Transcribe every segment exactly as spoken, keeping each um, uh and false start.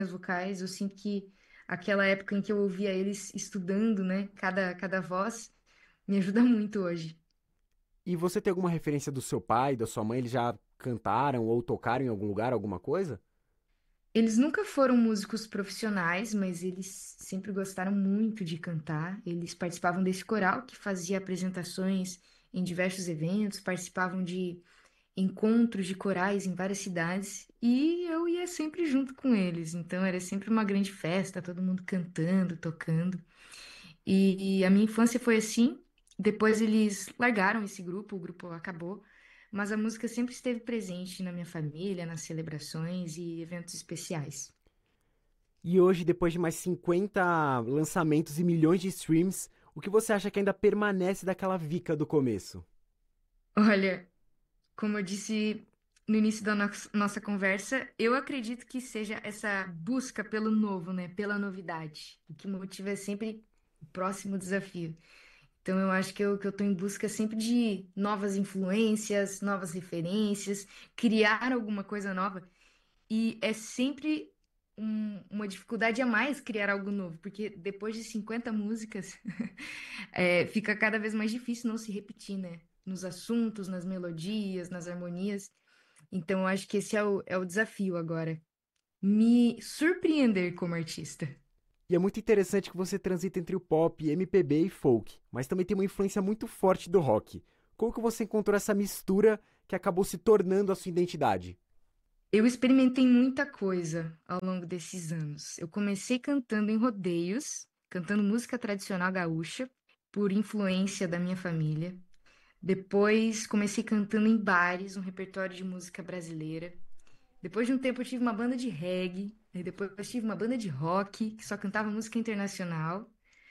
vocais. Eu sinto que aquela época em que eu ouvia eles estudando, né, cada, cada voz, me ajuda muito hoje. E você tem alguma referência do seu pai, da sua mãe? Eles já cantaram ou tocaram em algum lugar, alguma coisa? Eles nunca foram músicos profissionais, mas eles sempre gostaram muito de cantar. Eles participavam desse coral que fazia apresentações em diversos eventos, participavam de encontros de corais em várias cidades e eu ia sempre junto com eles. Então era sempre uma grande festa, todo mundo cantando, tocando. E a minha infância foi assim. Depois eles largaram esse grupo, o grupo acabou, mas a música sempre esteve presente na minha família, nas celebrações e eventos especiais. E hoje, depois de mais cinquenta lançamentos e milhões de streams, o que você acha que ainda permanece daquela Vika do começo? Olha, como eu disse no início da nox- nossa conversa, eu acredito que seja essa busca pelo novo, né? Pela novidade. O que motiva é sempre o próximo desafio. Então eu acho que eu, que eu tô em busca sempre de novas influências, novas referências, criar alguma coisa nova. E é sempre um- uma dificuldade a mais criar algo novo, porque depois de cinquenta músicas, é, fica cada vez mais difícil não se repetir, né? Nos assuntos, nas melodias, nas harmonias. Então eu acho que esse é o, é o desafio agora. Me surpreender como artista. E é muito interessante que você transita entre o pop, M P B e folk, mas também tem uma influência muito forte do rock. Como que você encontrou essa mistura que acabou se tornando a sua identidade? Eu experimentei muita coisa ao longo desses anos. Eu comecei cantando em rodeios, cantando música tradicional gaúcha, por influência da minha família. Depois comecei cantando em bares, um repertório de música brasileira. Depois de um tempo eu tive uma banda de reggae, e depois eu tive uma banda de rock, que só cantava música internacional.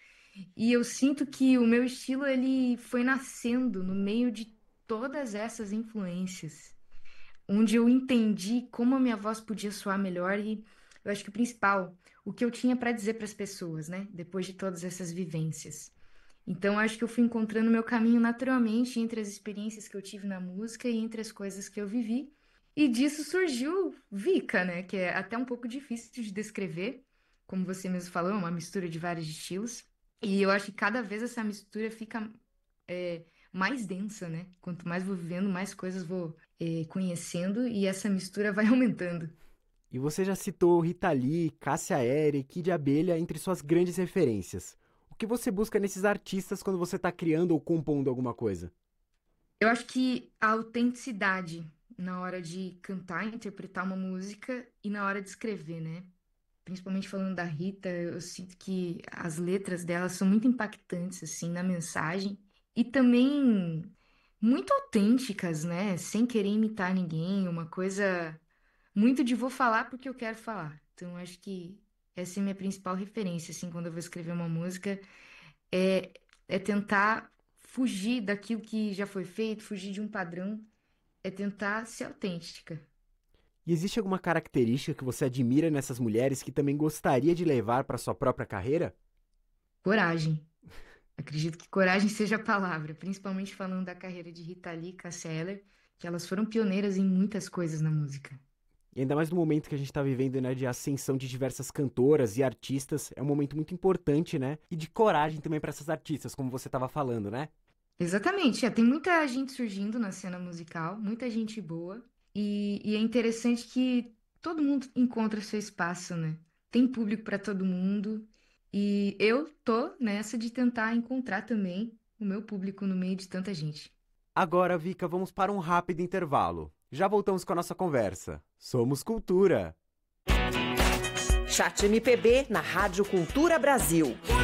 E eu sinto que o meu estilo ele foi nascendo no meio de todas essas influências onde eu entendi como a minha voz podia soar melhor e eu acho que o principal, o que eu tinha para dizer para as pessoas, né? Depois de todas essas vivências. Então, acho que eu fui encontrando meu caminho naturalmente entre as experiências que eu tive na música e entre as coisas que eu vivi. E disso surgiu Vika, né? Que é até um pouco difícil de descrever, como você mesmo falou, é uma mistura de vários estilos. E eu acho que cada vez essa mistura fica é, mais densa, né? Quanto mais vou vivendo, mais coisas vou é, conhecendo e essa mistura vai aumentando. E você já citou Rita Lee, Cássia Eller, Kid Abelha entre suas grandes referências. O que você busca nesses artistas quando você está criando ou compondo alguma coisa? Eu acho que a autenticidade na hora de cantar, interpretar uma música e na hora de escrever, né? Principalmente falando da Rita, eu sinto que as letras dela são muito impactantes, assim, na mensagem e também muito autênticas, né? Sem querer imitar ninguém, uma coisa muito de vou falar porque eu quero falar. Então, acho que essa é a minha principal referência, assim, quando eu vou escrever uma música, é, é tentar fugir daquilo que já foi feito, fugir de um padrão, é tentar ser autêntica. E existe alguma característica que você admira nessas mulheres que também gostaria de levar para sua própria carreira? Coragem. Acredito que coragem seja a palavra, principalmente falando da carreira de Rita Lee e Cássia Eller, que elas foram pioneiras em muitas coisas na música. E ainda mais no momento que a gente está vivendo, né, de ascensão de diversas cantoras e artistas, é um momento muito importante, né? E de coragem também para essas artistas, como você estava falando, né? Exatamente, é, tem muita gente surgindo na cena musical, muita gente boa, e, e é interessante que todo mundo encontra seu espaço, né? Tem público para todo mundo, e eu tô nessa de tentar encontrar também o meu público no meio de tanta gente. Agora, Vika, vamos para um rápido intervalo. Já voltamos com a nossa conversa. Somos Cultura. Chat M P B na Rádio Cultura Brasil.